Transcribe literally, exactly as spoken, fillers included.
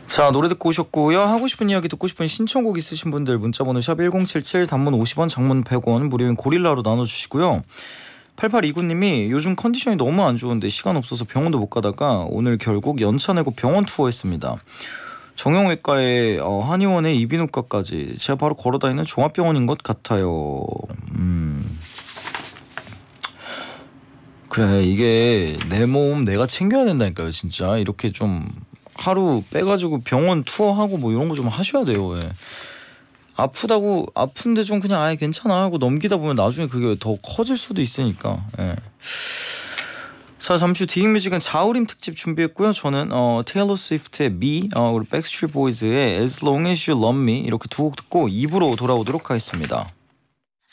자, 노래 듣고 오셨고요. 하고 싶은 이야기 듣고 싶은 신청곡 있으신 분들 문자번호 샵 일공칠칠, 단문 오십 원, 장문 백 원, 무료인 고릴라로 나눠주시고요. 팔팔이구 님이 요즘 컨디션이 너무 안 좋은데 시간 없어서 병원도 못 가다가 오늘 결국 연차 내고 병원 투어했습니다. 정형외과에 어, 한의원에 이비인후과까지 제가 바로 걸어다니는 종합병원인 것 같아요. 음. 그래, 이게 내 몸 내가 챙겨야 된다니까요. 진짜 이렇게 좀 하루 빼가지고 병원 투어하고 뭐 이런 거 좀 하셔야 돼요. 예. 아프다고 아픈데 좀 그냥 아예 괜찮아 하고 넘기다 보면 나중에 그게 더 커질 수도 있으니까. 예. 자, 잠시 후 디잉뮤직은 자우림 특집 준비했고요. 저는 어, 테일러 스위프트의 Me, 어, 그리고 백스트리트 보이즈의 As Long As You Love Me 이렇게 두 곡 듣고 이 부로 돌아오도록 하겠습니다.